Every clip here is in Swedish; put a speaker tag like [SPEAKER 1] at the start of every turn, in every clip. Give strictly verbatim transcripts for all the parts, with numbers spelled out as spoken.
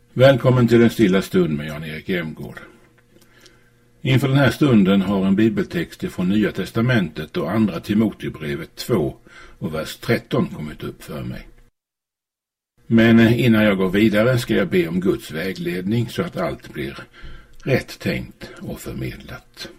[SPEAKER 1] Välkommen till en stilla stund med Jan-Erik Emgård. Inför den här stunden har en bibeltext från Nya testamentet och andra Timoteusbrevet två och vers tretton kommit upp för mig. Men innan jag går vidare ska jag be om Guds vägledning så att allt blir rätt tänkt och förmedlat.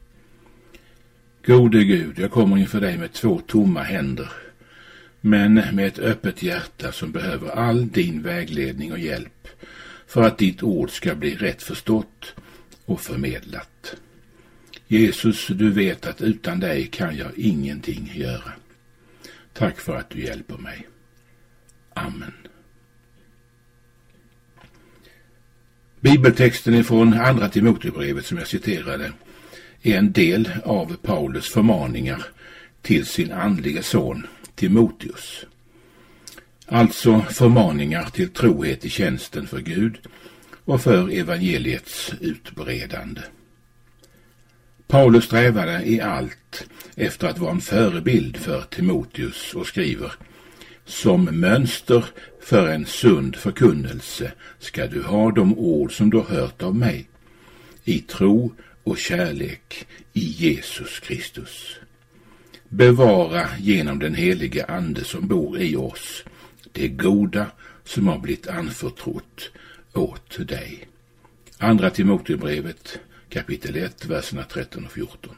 [SPEAKER 1] Gode Gud, jag kommer inför dig med två tomma händer, men med ett öppet hjärta som behöver all din vägledning och hjälp för att ditt ord ska bli rätt förstått och förmedlat. Jesus, du vet att utan dig kan jag ingenting göra. Tack för att du hjälper mig. Amen. Bibeltexten ifrån andra Timoteusbrevet som jag citerade är en del av Paulus förmaningar till sin andliga son Timoteus. Alltså förmaningar till trohet i tjänsten för Gud och för evangeliets utbredande. Paulus strävade i allt efter att vara en förebild för Timoteus och skriver: som mönster för en sund förkunnelse ska du ha de ord som du har hört av mig, i tro och kärlek i Jesus Kristus. Bevara genom den helige ande som bor i oss det goda som har blivit anförtrott åt dig. Andra Timoteusbrevet kapitel ett, verserna tretton och fjorton.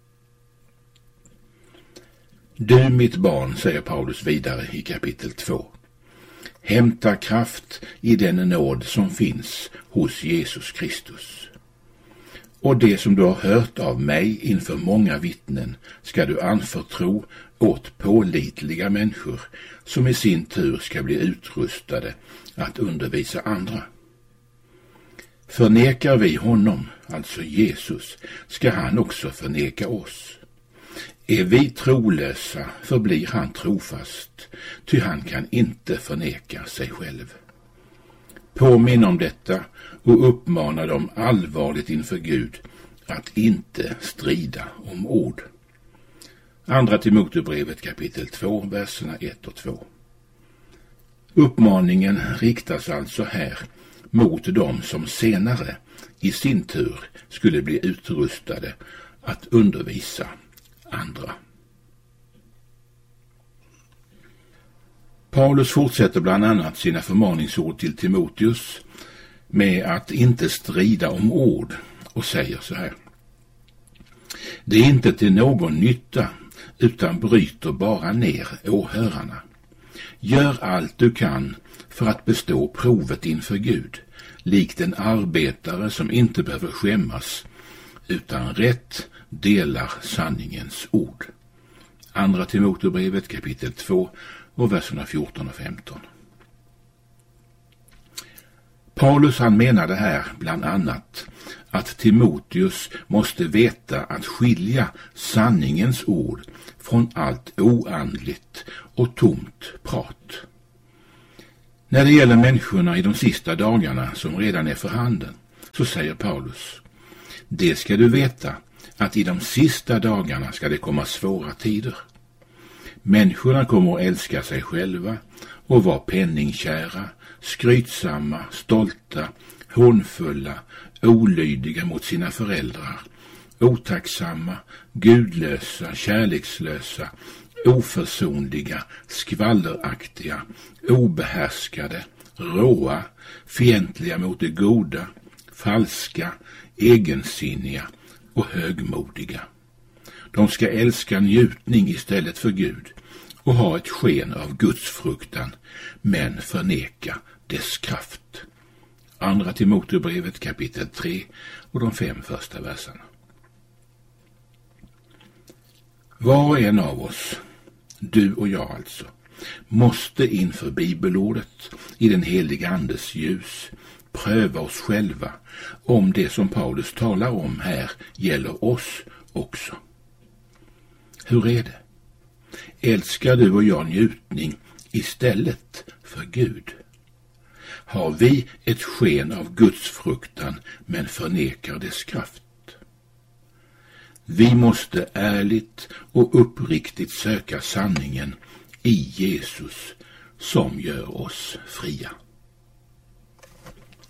[SPEAKER 1] Du mitt barn, säger Paulus vidare i kapitel två, hämta kraft i den nåd som finns hos Jesus Kristus. Och det som du har hört av mig inför många vittnen ska du anförtro åt pålitliga människor som i sin tur ska bli utrustade att undervisa andra. Förnekar vi honom, alltså Jesus, ska han också förneka oss. Är vi trolösa förblir han trofast, ty han kan inte förneka sig själv. Påminn om detta och uppmana dem allvarligt inför Gud att inte strida om ord. Andra Timoteusbrevet kapitel två, verserna ett och två. Uppmaningen riktas alltså här mot dem som senare i sin tur skulle bli utrustade att undervisa andra. Paulus fortsätter bland annat sina förmaningsord till Timoteus med att inte strida om ord och säger så här: det är inte till någon nytta utan bryter bara ner åhörarna. Gör allt du kan för att bestå provet inför Gud, likt en arbetare som inte behöver skämmas utan rätt delar sanningens ord. Andra Timoteusbrevet kapitel två och verserna fjorton och femton. Paulus han menade här bland annat att Timoteus måste veta att skilja sanningens ord från allt oandligt och tomt prat. När det gäller människorna i de sista dagarna som redan är för handen, så säger Paulus: det ska du veta att i de sista dagarna ska det komma svåra tider. Människorna kommer att älska sig själva och vara penningkära, skrytsamma, stolta, hånfulla, olydiga mot sina föräldrar, otacksamma, gudlösa, kärlekslösa, oförsonliga, skvalleraktiga, obehärskade, råa, fientliga mot det goda, falska, egensinniga och högmodiga. De ska älska njutning istället för Gud och ha ett sken av Guds fruktan, men förneka dess kraft. Andra Timoteusbrevet kapitel tre och de fem första verserna. Var och en av oss, du och jag alltså, måste inför bibelordet i den heliga andes ljus pröva oss själva om det som Paulus talar om här gäller oss också. Hur är det? Älskar du och jag njutning istället för Gud? Har vi ett sken av Guds fruktan men förnekar dess kraft? Vi måste ärligt och uppriktigt söka sanningen i Jesus som gör oss fria.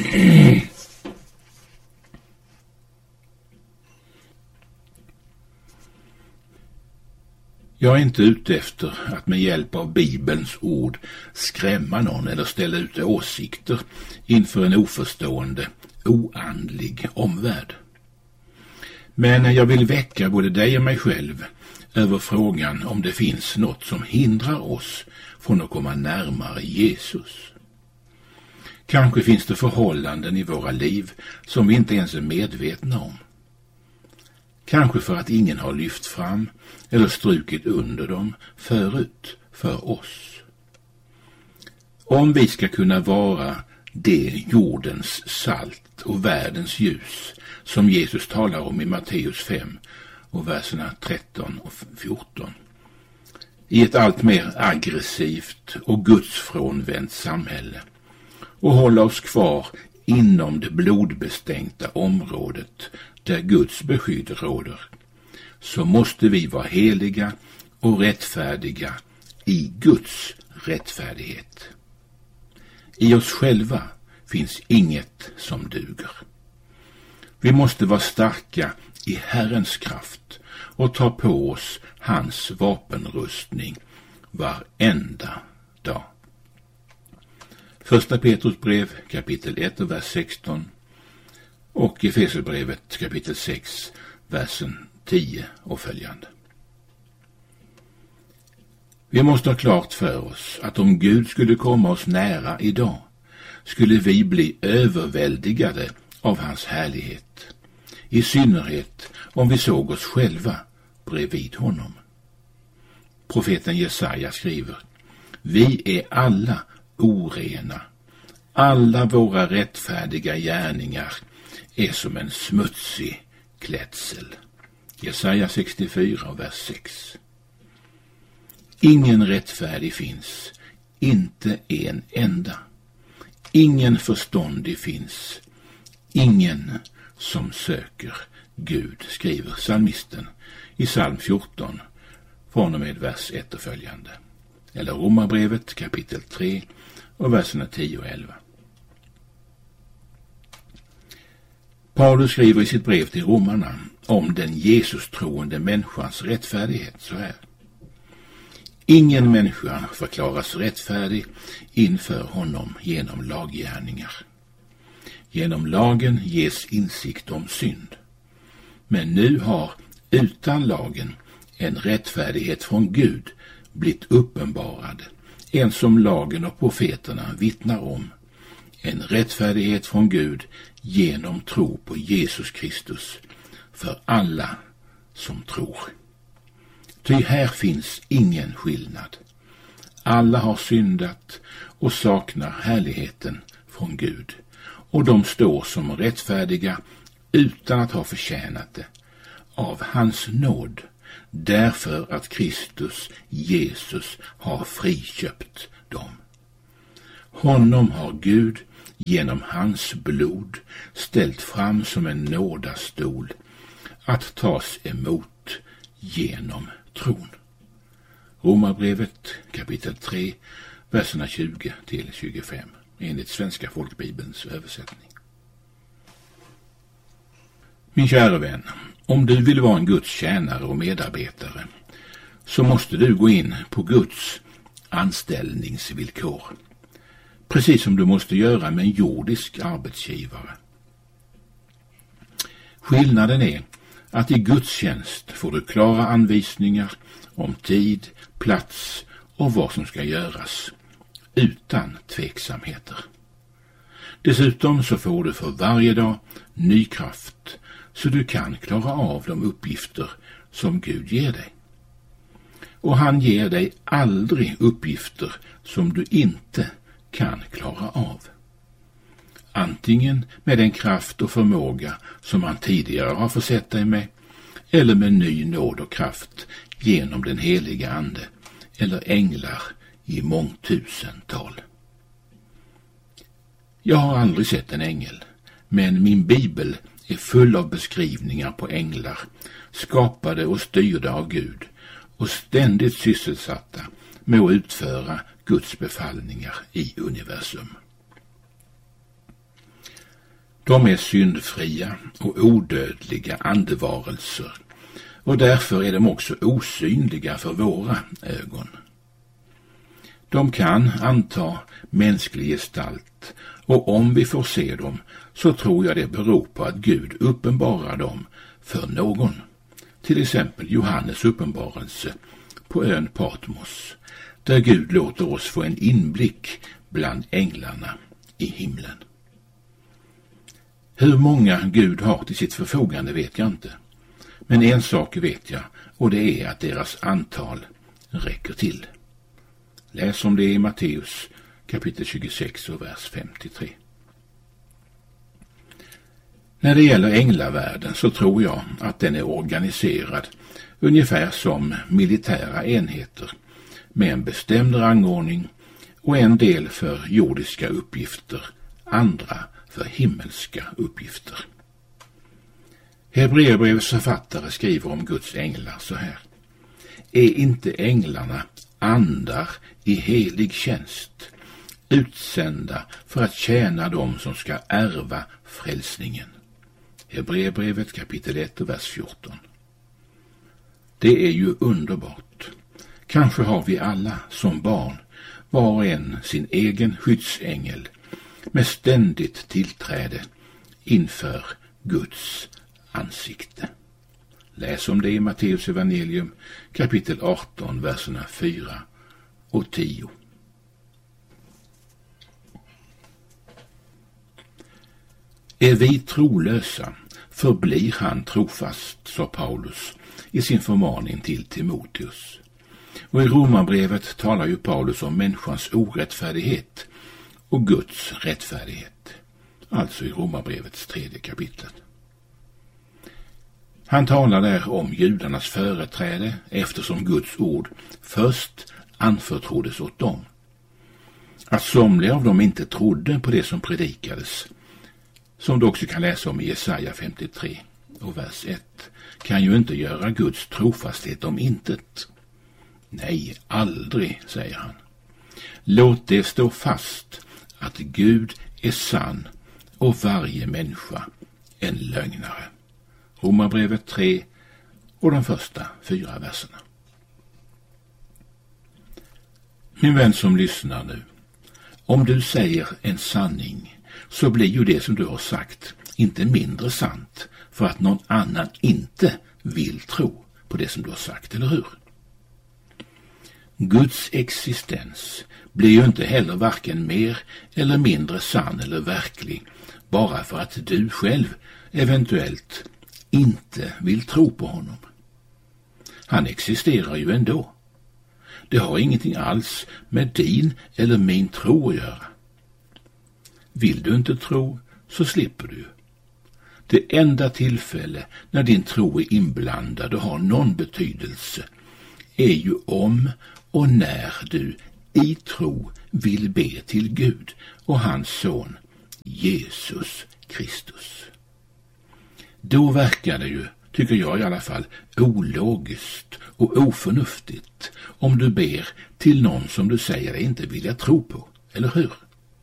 [SPEAKER 1] Jag är inte ute efter att med hjälp av Bibelns ord skrämma någon eller ställa ut åsikter inför en oförstående, oandlig omvärld. Men jag vill väcka både dig och mig själv över frågan om det finns något som hindrar oss från att komma närmare Jesus. Kanske finns det förhållanden i våra liv som vi inte ens är medvetna om. Kanske för att ingen har lyft fram eller strukit under dem förut för oss. Om vi ska kunna vara det jordens salt och världens ljus som Jesus talar om i Matteus fem och verserna tretton och fjorton. I ett allt mer aggressivt och gudsfrånvänt samhälle och hålla oss kvar inom det blodbestänkta området där Guds beskydd råder, så måste vi vara heliga och rättfärdiga i Guds rättfärdighet. I oss själva finns inget som duger. Vi måste vara starka i Herrens kraft och ta på oss hans vapenrustning varenda dag. Första Petrus brev kapitel ett och vers sexton och Efesierbrevet kapitel sex versen tio och följande. Vi måste ha klart för oss att om Gud skulle komma oss nära idag skulle vi bli överväldigade av hans härlighet, i synnerhet om vi såg oss själva bredvid honom. Profeten Jesaja skriver: Vi är alla orena, alla våra rättfärdiga gärningar är som en smutsig klädsel. Jesaja sextiofyra, vers sex. Ingen rättfärdig finns, inte en enda. Ingen förståndig finns, ingen som söker Gud, skriver psalmisten i psalm fjorton från och med vers ett och följande. Eller Romarbrevet kapitel tre och verserna tio och elva. Paulus skriver i sitt brev till romarna om den Jesus-troende människans rättfärdighet så här: Ingen människa förklaras rättfärdig inför honom genom laggärningar. Genom lagen ges insikt om synd. Men nu har utan lagen en rättfärdighet från Gud blivit uppenbarad, en som lagen och profeterna vittnar om, en rättfärdighet från Gud genom tro på Jesus Kristus för alla som tror. Ty här finns ingen skillnad. Alla har syndat och saknar härligheten från Gud, och de står som rättfärdiga utan att ha förtjänat det, av hans nåd, därför att Kristus Jesus har friköpt dem. Honom har Gud genom hans blod ställt fram som en nådastol att tas emot genom tron. Romarbrevet kapitel tre, verserna tjugo till tjugofem, enligt Svenska folkbibelns översättning. Min kära vän, om du vill vara en Guds tjänare och medarbetare så måste du gå in på Guds anställningsvillkor, precis som du måste göra med en jordisk arbetsgivare. Skillnaden är att i Guds tjänst får du klara anvisningar om tid, plats och vad som ska göras, utan tveksamheter. Dessutom så får du för varje dag ny kraft så du kan klara av de uppgifter som Gud ger dig. Och han ger dig aldrig uppgifter som du inte kan klara av. Antingen med den kraft och förmåga som han tidigare har försett dig med, eller med ny nåd och kraft genom den heliga ande, eller änglar i mångtusental. Jag har aldrig sett en ängel, men min bibel är full av beskrivningar på änglar, skapade och styrda av Gud och ständigt sysselsatta med att utföra Guds befallningar i universum. De är syndfria och odödliga andevarelser, och därför är de också osynliga för våra ögon. De kan anta mänsklig gestalt, och om vi får se dem så tror jag det beror på att Gud uppenbarar dem för någon. Till exempel Johannes uppenbarelse på ön Patmos, där Gud låter oss få en inblick bland änglarna i himlen. Hur många Gud har till sitt förfogande vet jag inte. Men en sak vet jag, och det är att deras antal räcker till. Läs om det i Matteus kapitel tjugosex och vers femtiotre. När det gäller änglavärlden så tror jag att den är organiserad ungefär som militära enheter med en bestämd rangordning och en del för jordiska uppgifter, andra för himmelska uppgifter. Hebreerbrevets författare skriver om Guds änglar så här: Är inte änglarna andar i helig tjänst, utsända för att tjäna dem som ska ärva frälsningen? Hebreerbrevet kapitel ett och vers fjorton. Det är ju underbart. Kanske har vi alla som barn var och en sin egen skyddsängel med ständigt tillträde inför Guds ansikte. Läs om det i Matteus evangelium kapitel arton, verserna fyra och tio. Är vi trolösa, förblir han trofast, sa Paulus i sin förmaning till Timoteus. Och i Romarbrevet talar ju Paulus om människans orättfärdighet och Guds rättfärdighet, alltså i Romarbrevets tredje kapitel. Han talar där om judarnas företräde eftersom Guds ord först anförtroddes åt dem. Att somliga av dem inte trodde på det som predikades, som du också kan läsa om i Jesaja femtiotre och vers ett, kan ju inte göra Guds trofasthet om intet. Nej, aldrig, säger han. Låt det stå fast att Gud är sann och varje människa en lögnare. Romarbrevet tre och de första fyra verserna. Min vän som lyssnar nu, om du säger en sanning så blir ju det som du har sagt inte mindre sant för att någon annan inte vill tro på det som du har sagt, eller hur? Guds existens blir ju inte heller varken mer eller mindre sann eller verklig bara för att du själv eventuellt inte vill tro på honom. Han existerar ju ändå. Det har ingenting alls med din eller min tro att göra. Vill du inte tro så slipper du. Det enda tillfälle när din tro är inblandad och har någon betydelse är ju om och när du i tro vill be till Gud och hans son Jesus Kristus. Då verkar det ju, tycker jag i alla fall, ologiskt och oförnuftigt om du ber till någon som du säger dig inte vilja tro på, eller hur?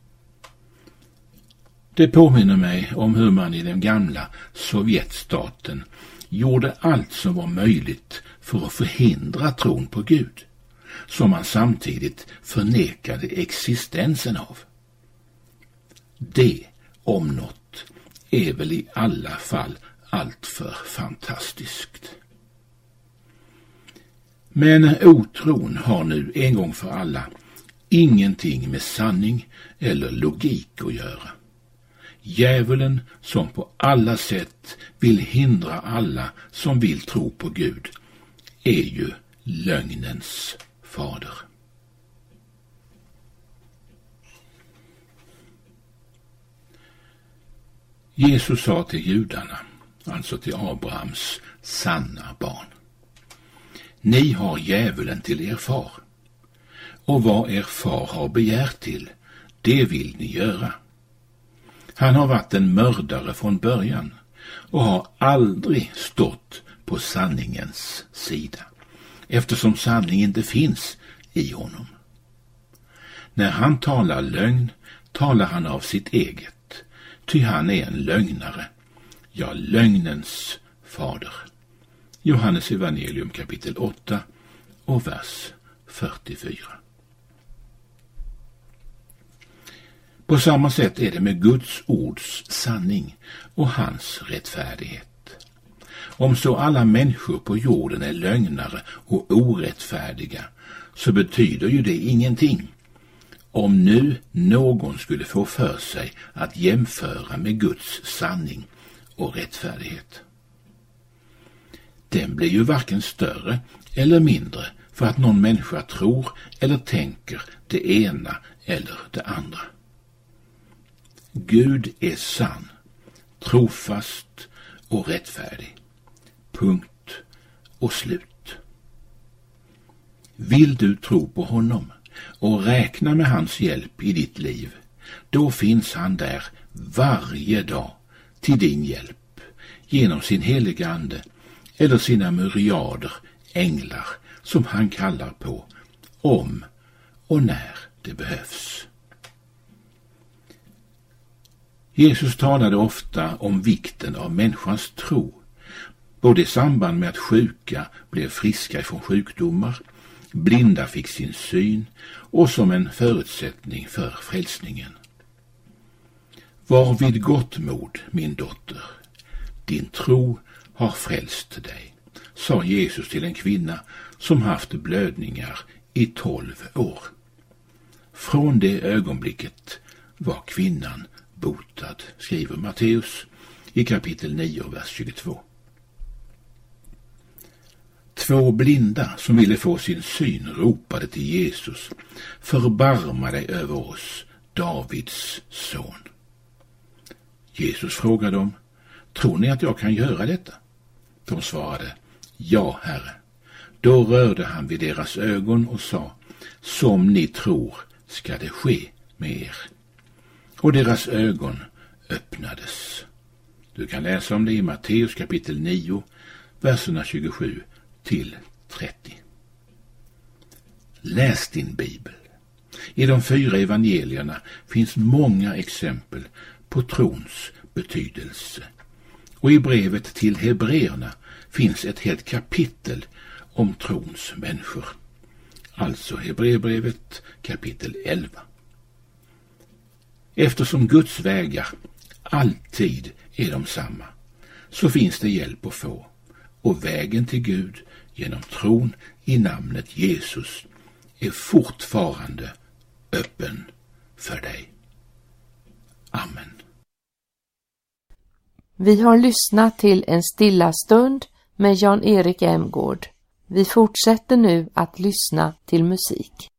[SPEAKER 1] Det påminner mig om hur man i den gamla Sovjetstaten gjorde allt som var möjligt för att förhindra tron på Gud, som man samtidigt förnekade existensen av. Det, om något, är väl i alla fall alltför fantastiskt. Men otron har nu en gång för alla ingenting med sanning eller logik att göra. Djävulen som på alla sätt vill hindra alla som vill tro på Gud är ju lögnens fader. Jesus sa till judarna, alltså till Abrahams sanna barn: Ni har djävulen till er far, och vad er far har begärt till, det vill ni göra. Han har varit en mördare från början och har aldrig stått på sanningens sida, eftersom sanning inte finns i honom. När han talar lögn talar han av sitt eget, ty han är en lögnare, ja, lögnens fader. Johannes evangelium kapitel åtta och vers fyrtiofyra. På samma sätt är det med Guds ords sanning och hans rättfärdighet. Om så alla människor på jorden är lögnare och orättfärdiga, så betyder ju det ingenting. Om nu någon skulle få för sig att jämföra med Guds sanning och rättfärdighet. Den blir ju varken större eller mindre för att någon människa tror eller tänker det ena eller det andra. Gud är sann, trofast och rättfärdig. Punkt och slut. Vill du tro på honom och räkna med hans hjälp i ditt liv, då finns han där varje dag till din hjälp genom sin heliga ande eller sina myriader änglar som han kallar på om och när det behövs. Jesus talade ofta om vikten av människans tro, både i samband med att sjuka blev friska från sjukdomar, blinda fick sin syn och som en förutsättning för frälsningen. Var vid gott mod, min dotter, din tro har frälst dig, sa Jesus till en kvinna som haft blödningar i tolv år. Från det ögonblicket var kvinnan botad, skriver Matteus i kapitel nio, vers tjugotvå. Två blinda som ville få sin syn ropade till Jesus: förbarma dig över oss, Davids son. Jesus frågade dem: tror ni att jag kan göra detta? De svarade: ja, Herre. Då rörde han vid deras ögon och sa: som ni tror ska det ske med er. Och deras ögon öppnades. Du kan läsa om det i Matteus kapitel nio, verserna tjugosju till trettio. Läs din bibel. I de fyra evangelierna finns många exempel på trons betydelse. Och i brevet till hebreerna finns ett helt kapitel om trons människor. Alltså Hebreerbrevet kapitel elva. Eftersom Guds vägar alltid är de samma, så finns det hjälp att få. Och vägen till Gud genom tron i namnet Jesus är fortfarande öppen för dig. Amen.
[SPEAKER 2] Vi har lyssnat till en stilla stund med Jan-Erik Emgård. Vi fortsätter nu att lyssna till musik.